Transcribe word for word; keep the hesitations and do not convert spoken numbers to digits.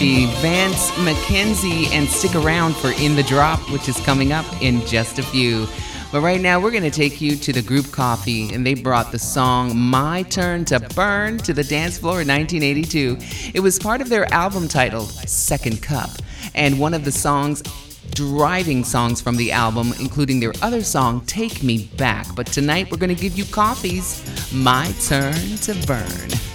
Vance McKenzie, and stick around for In the Drop, which is coming up in just a few. But right now, we're going to take you to the group Coffee, and they brought the song My Turn to Burn to the dance floor in nineteen eighty-two. It was part of their album titled Second Cup, and one of the songs, driving songs from the album, including their other song, Take Me Back. But tonight, we're going to give you Coffee's My Turn to Burn.